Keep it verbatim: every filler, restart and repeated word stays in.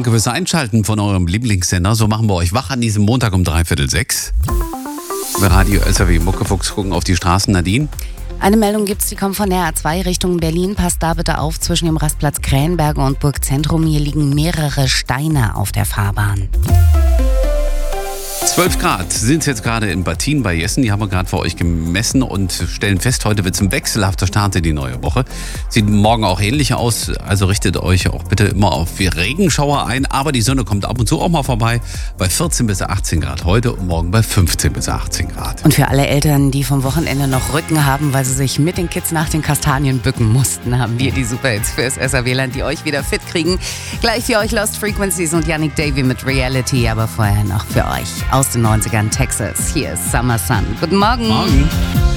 Danke fürs Einschalten von eurem Lieblingssender. So machen wir euch wach an diesem Montag um dreiviertel sechs. Bei Radio S R W Muckefuchs gucken auf die Straßen. Nadine? Eine Meldung gibt's, die kommt von der A zwei Richtung Berlin. Passt da bitte auf, zwischen dem Rastplatz Krähenberge und Burgzentrum. Hier liegen mehrere Steine auf der Fahrbahn. zwölf Grad sind es jetzt gerade in Battin bei Jessen. Die haben wir gerade für euch gemessen und stellen fest, heute wird es ein wechselhafter Start in die neue Woche. Sieht morgen auch ähnlich aus, also richtet euch auch bitte immer auf Regenschauer ein. Aber die Sonne kommt ab und zu auch mal vorbei bei vierzehn bis achtzehn Grad heute und morgen bei fünfzehn bis achtzehn Grad. Und für alle Eltern, die vom Wochenende noch Rücken haben, weil sie sich mit den Kids nach den Kastanien bücken mussten, haben wir die Superhits fürs S R W-Land, die euch wieder fit kriegen. Gleich für euch Lost Frequencies und Yannick Davy mit Reality, aber vorher noch für euch aus den neunzigern Texas. Hier ist Summer Sun. Guten Morgen. Morgen.